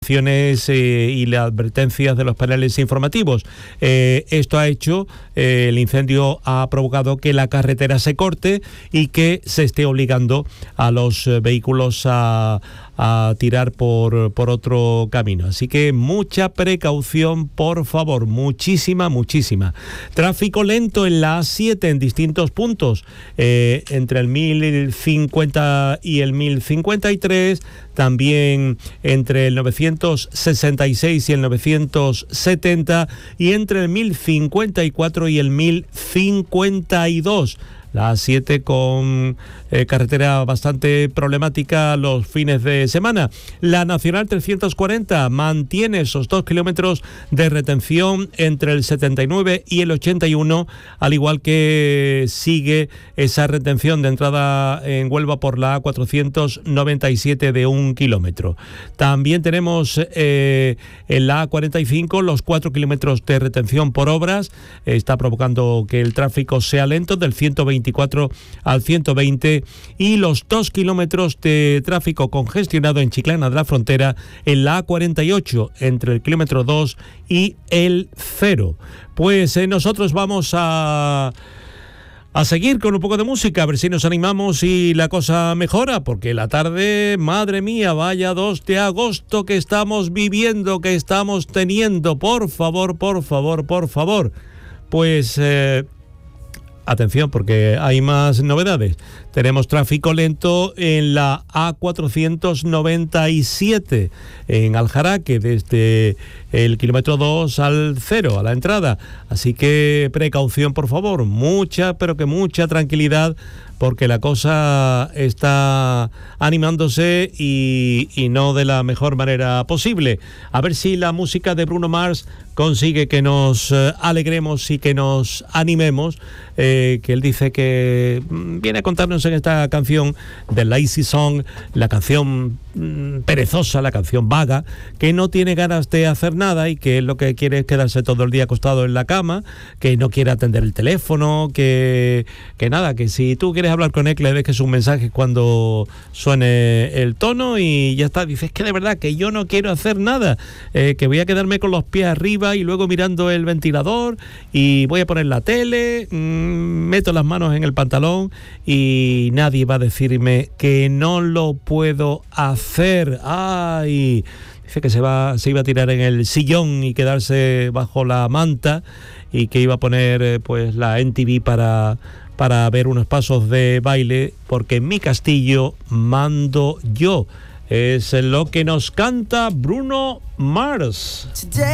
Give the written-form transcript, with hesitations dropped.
indicaciones y las advertencias de los paneles informativos. Esto ha hecho, el incendio ha provocado que la carretera se corte y que se esté obligando a los vehículos a tirar por otro camino. Así que mucha precaución, por favor, muchísima. Tráfico lento en la A7 en distintos puntos, entre el 1050 y el 1053, también entre el 966 y el 970 y entre el 1054 y el 1052. La A7 con carretera bastante problemática los fines de semana. La Nacional 340 mantiene esos 2 kilómetros de retención entre el 79 y el 81, al igual que sigue esa retención de entrada en Huelva por la A497 de 1 kilómetro. También tenemos en la A45 los 4 kilómetros de retención por obras. Está provocando que el tráfico sea lento del 124 al 120 y los 2 kilómetros de tráfico congestionado en Chiclana de la Frontera en la A48 entre el kilómetro 2 y el 0. Pues nosotros vamos a seguir con un poco de música, a ver si nos animamos y la cosa mejora, porque la tarde, madre mía, vaya 2 de agosto que estamos viviendo, que estamos teniendo. Por favor. Pues atención, porque hay más novedades. Tenemos tráfico lento en la A497 en Aljaraque, desde el kilómetro 2 al 0, a la entrada. Así que precaución, por favor, mucha tranquilidad, porque la cosa está animándose y no de la mejor manera posible. A ver si la música de Bruno Mars consigue que nos alegremos y que nos animemos, que él dice que viene a contarnos en esta canción de Lazy Song, la canción perezosa, la canción vaga, que no tiene ganas de hacer nada y que lo que quiere es quedarse todo el día acostado en la cama, que no quiere atender el teléfono, que nada, que si tú quieres hablar con él, que le dejes un mensaje cuando suene el tono y ya está. Dices que de verdad que yo no quiero hacer nada, que voy a quedarme con los pies arriba y luego mirando el ventilador y voy a poner la tele, meto las manos en el pantalón y nadie va a decirme que no lo puedo hacer. ¡Ay! Dice que se iba a tirar en el sillón y quedarse bajo la manta y que iba a poner pues la NTV para ver unos pasos de baile, porque en mi castillo mando yo. Es lo que nos canta Bruno Mars.